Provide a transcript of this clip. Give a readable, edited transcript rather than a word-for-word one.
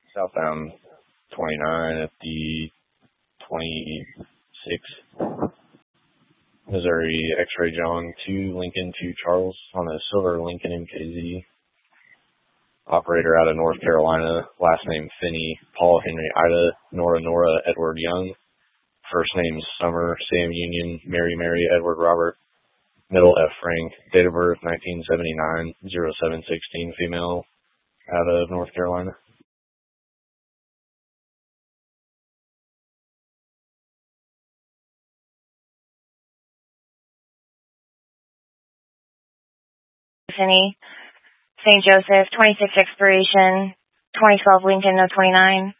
Southbound 29 at the 26. Missouri X-Ray John 2 Lincoln 2 Charles on a silver Lincoln MKZ. Operator out of North Carolina, last name Finney, Paul Henry Ida, Nora Edward Young. First names Summer, Sam Union, Mary Edward Robert. Middle F Frank. Date of birth 1979, 0716 female out of North Carolina. Finney, St. Joseph, 26 expiration, 2012 Lincoln, no 29.